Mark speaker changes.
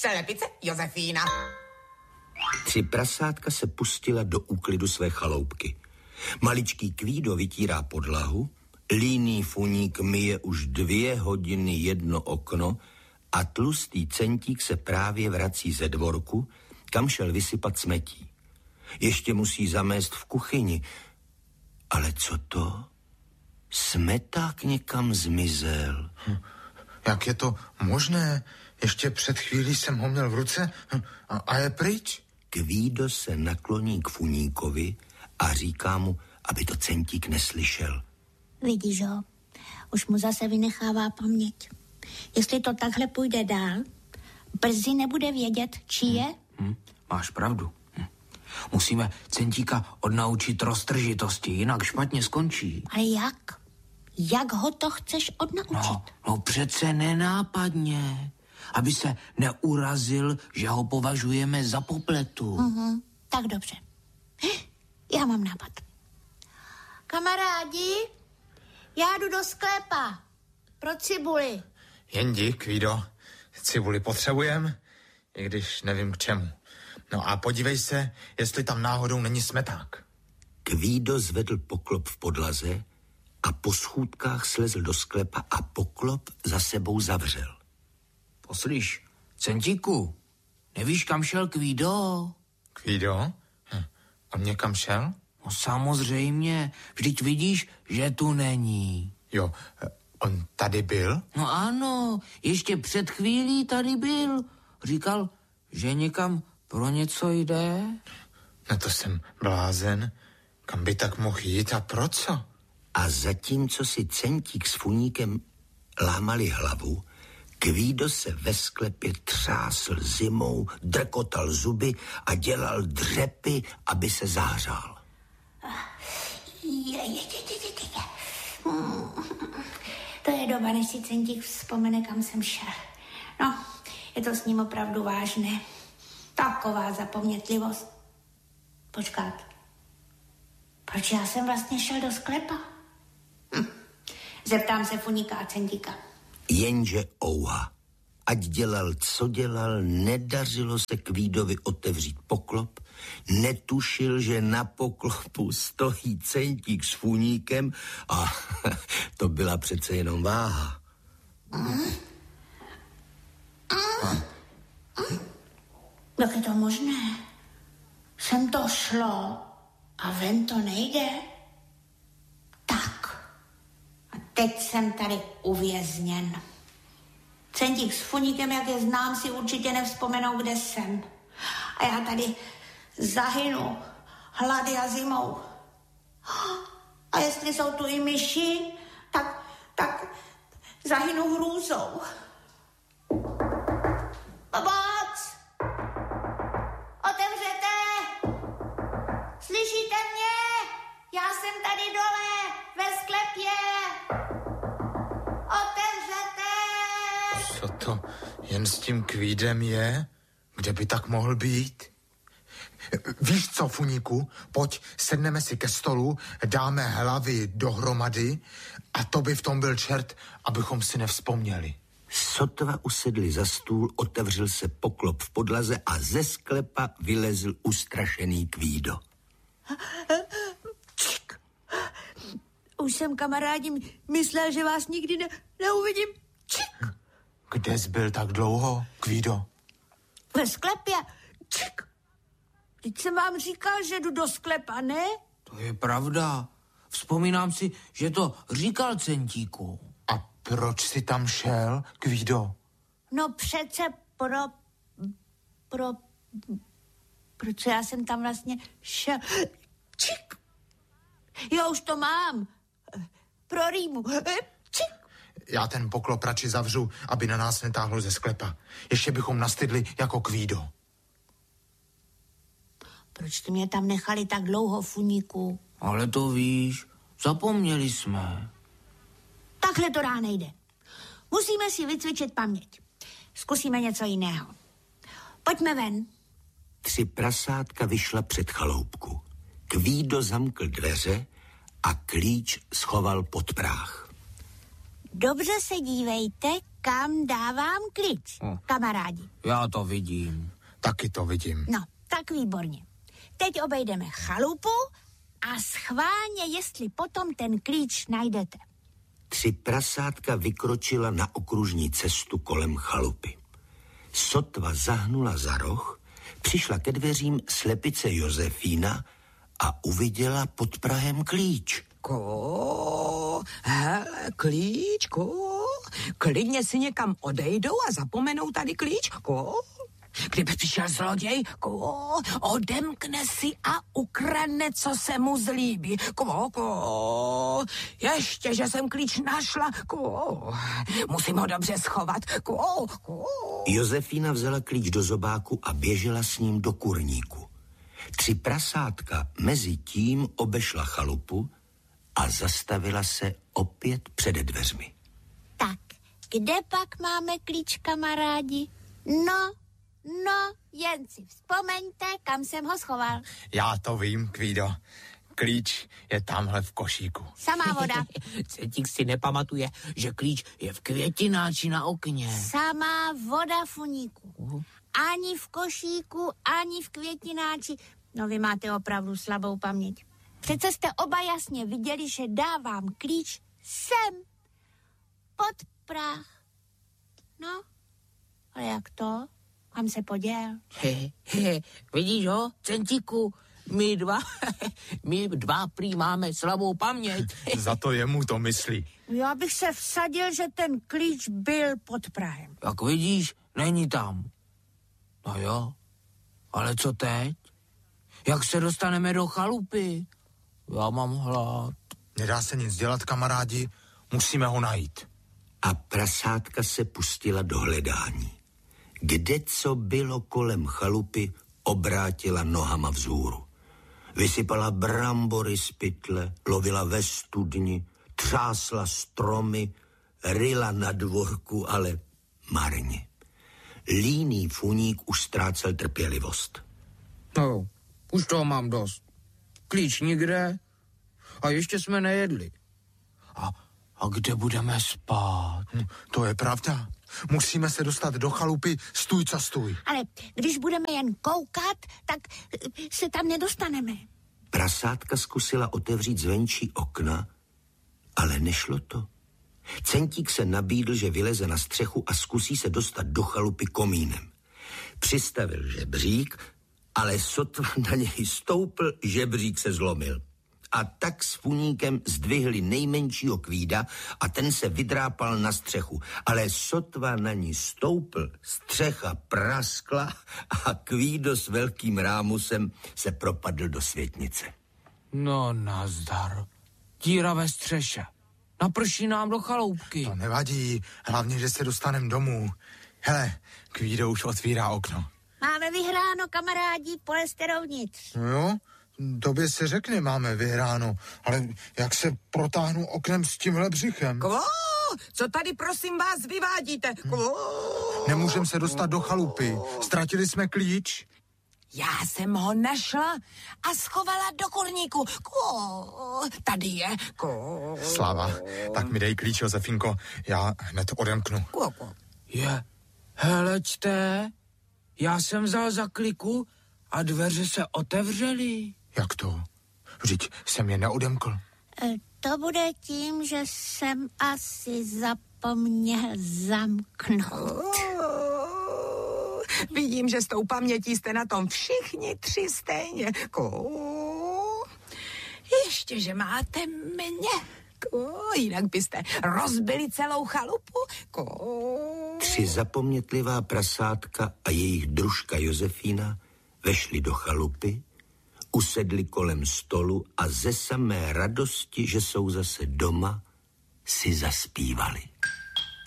Speaker 1: Slepice Josefína.
Speaker 2: 3 prasátka se pustila do úklidu své chaloupky. Maličký Kvído vytírá podlahu, líný Funík myje už 2 hodiny jedno okno a tlustý Centík se právě vrací ze dvorku, kam šel vysypat smetí. Ještě musí zamést v kuchyni. Ale co to? Smeták někam zmizel.
Speaker 3: Jak je to možné? Ještě před chvílí jsem ho měl v ruce a je pryč.
Speaker 2: Kvído se nakloní k Funíkovi a říká mu, aby to Centík neslyšel.
Speaker 4: Vidíš ho, už mu zase vynechává paměť. Jestli to takhle půjde dál, brzy nebude vědět, čí je.
Speaker 5: Máš pravdu. Musíme Centíka odnaučit roztržitosti, jinak špatně skončí.
Speaker 4: Ale jak? Jak ho to chceš odnaučit?
Speaker 5: No přece nenápadně, aby se neurazil, že ho považujeme za popletu.
Speaker 4: Tak dobře. Já mám nápad. Kamarádi, já jdu do sklepa pro cibuli.
Speaker 3: Jen dík, Kvído. Cibuli potřebujem, i když nevím k čemu. No a podívej se, jestli tam náhodou není smeták.
Speaker 2: Kvído zvedl poklop v podlaze a po schůdkách slezl do sklepa a poklop za sebou zavřel.
Speaker 5: Poslyš, Centíku, nevíš, kam šel Kvído?
Speaker 3: Kvído? On někam šel?
Speaker 5: No samozřejmě, vždyť vidíš, že tu není.
Speaker 3: Jo, on tady byl?
Speaker 5: No ano, ještě před chvílí tady byl. Říkal, že někam pro něco jde.
Speaker 3: No to jsem blázen. Kam by tak mohl jít a pro co?
Speaker 2: A zatímco si Centík s Funíkem lámali hlavu, Kvído se ve sklepě třásl zimou, drkotal zuby a dělal dřepy, aby se zahřál.
Speaker 4: To je doba, než si Centík vzpomene, kam jsem šel. No, je to s ním opravdu vážné. Taková zapomnětlivost. Počkat. Proč já jsem vlastně šel do sklepa? Zeptám se Funíka a Centíka.
Speaker 2: Jenže ouha. Ať dělal, co dělal, nedařilo se Kvídovi otevřít poklop, netušil, že na poklopu stojí Centík s Funíkem a to byla přece jenom váha.
Speaker 4: Jak je to možné? Sem to šlo a ven to nejde? Tak. A teď jsem tady uvězněn. Centík s Funíkem, jak je znám, si určitě nevzpomenou, kde jsem. A já tady zahynu hlady a zimou. A jestli jsou tu i myši, tak zahynu hrůzou. Pomoc! Otevřete! Slyšíte mě? Já jsem tady dole, ve sklepě. Otevřete!
Speaker 3: Co to jen s tím Kvídem je? Kde by tak mohl být? Víš co, Funíku? Pojď, sedneme si ke stolu, dáme hlavy dohromady a to by v tom byl čert, abychom si nevzpomněli.
Speaker 2: Sotva usedli za stůl, otevřel se poklop v podlaze a ze sklepa vylezl ustrašený Kvído.
Speaker 4: Už jsem, kamarádi, myslel, že vás nikdy neuvidím. Čik.
Speaker 3: Kde jsi byl tak dlouho, Kvído?
Speaker 4: Ve sklepě. Čik. Teď jsem vám říkal, že jdu do sklepa, ne?
Speaker 5: To je pravda. Vzpomínám si, že to říkal Centíku.
Speaker 3: A proč jsi tam šel, Kvído?
Speaker 4: No přece proč já jsem tam vlastně šel? Čik. Jo, už to mám. Pro rýmu. Čik.
Speaker 3: Já ten poklop radši zavřu, aby na nás netáhlo ze sklepa. Ještě bychom nastydli jako Kvído.
Speaker 4: Proč jste mě tam nechali tak dlouho, Funíku?
Speaker 5: Ale to víš, zapomněli jsme.
Speaker 4: Takhle to dál nejde. Musíme si vycvičit paměť. Zkusíme něco jiného. Pojďme ven.
Speaker 2: 3 prasátka vyšla před chaloupku. Kvído zamkl dveře a klíč schoval pod práh.
Speaker 4: Dobře se dívejte, kam dávám klíč, kamarádi.
Speaker 5: Já to vidím.
Speaker 3: Taky to vidím.
Speaker 4: No, tak výborně. Teď obejdeme chalupu a schválně, jestli potom ten klíč najdete.
Speaker 2: 3 prasátka vykročila na okružní cestu kolem chalupy. Sotva zahnula za roh, přišla ke dveřím slepice Josefína a uviděla pod prahem klíč.
Speaker 1: Hele, klíč, klidně si někam odejdou a zapomenou tady klíč, Kdyby přišel zloděj, odemkne si a ukradne, co se mu zlíbí. Ještě, že jsem klíč našla, musím ho dobře schovat.
Speaker 2: Josefína vzala klíč do zobáku a běžela s ním do kurníku. 3 prasátka mezi tím obešla chalupu a zastavila se opět před dveřmi.
Speaker 4: Tak, kde pak máme klíč, kamarádi? No, jen si vzpomeňte, kam jsem ho schoval.
Speaker 3: Já to vím, Kvído. Klíč je tamhle v košíku.
Speaker 4: Samá voda.
Speaker 5: Centík si nepamatuje, že klíč je v květináči na okně.
Speaker 4: Samá voda, Funíku. Ani v košíku, ani v květináči. No, vy máte opravdu slabou paměť. Přece jste oba jasně viděli, že dávám klíč sem, pod práh. No, ale jak to? Kam se poděl?
Speaker 5: Vidíš ho, Centíku? My dva prý máme slabou paměť.
Speaker 3: Za to jemu to myslí.
Speaker 4: Já bych se vsadil, že ten klíč byl pod prahem.
Speaker 5: Jak vidíš, není tam. No jo, ale co teď? Jak se dostaneme do chalupy? Já mám hlad.
Speaker 3: Nedá se nic dělat, kamarádi, musíme ho najít.
Speaker 2: A prasátka se pustila do hledání. Kde co bylo kolem chalupy, obrátila nohama vzhůru. Vysypala brambory z pytle, lovila ve studni, třásla stromy, ryla na dvorku, ale marně. Líný Funík už ztrácel trpělivost.
Speaker 5: No, už toho mám dost. Klíč nikde a ještě jsme nejedli. A kde budeme spát?
Speaker 3: To je pravda. Musíme se dostat do chalupy, stůj co stůj.
Speaker 4: Ale když budeme jen koukat, tak se tam nedostaneme.
Speaker 2: Prasátka zkusila otevřít zvenčí okna, ale nešlo to. Centík se nabídl, že vyleze na střechu a zkusí se dostat do chalupy komínem. Přistavil žebřík, ale sotva na něj stoupl, žebřík se zlomil. A tak s Funíkem zdvihli nejmenšího Kvída a ten se vydrápal na střechu. Ale sotva na ní stoupl, střecha praskla a Kvído s velkým rámusem se propadl do světnice.
Speaker 5: No nazdar. Díra ve střeše. Naprší nám do chaloupky.
Speaker 3: To nevadí, hlavně, že se dostanem domů. Hele, Kvído už otvírá okno.
Speaker 4: Máme vyhráno, kamarádi, polezte dovnitř.
Speaker 3: No jo, tobě se řekne, máme vyhráno, ale jak se protáhnu oknem s tímhle břichem?
Speaker 1: Co tady prosím vás vyvádíte?
Speaker 3: Nemůžem se dostat do chalupy, ztratili jsme klíč.
Speaker 1: Já jsem ho našla a schovala do kurníku. Tady je.
Speaker 3: Slava, tak mi dej klíč, Josefinko, já hned odemknu.
Speaker 5: Je, helečte, já jsem vzal za kliku a dveře se otevřely.
Speaker 3: Jak to? Vždyť jsem je neodemkl.
Speaker 4: To bude tím, že jsem asi zapomněl zamknout.
Speaker 1: Vidím, že s tou pamětí jste na tom všichni 3 stejně. Ještě, že máte mě. Jinak byste rozbili celou chalupu.
Speaker 2: 3 zapomnětlivá prasátka a jejich družka Josefína vešli do chalupy, usedli kolem stolu a ze samé radosti, že jsou zase doma, si zaspívali.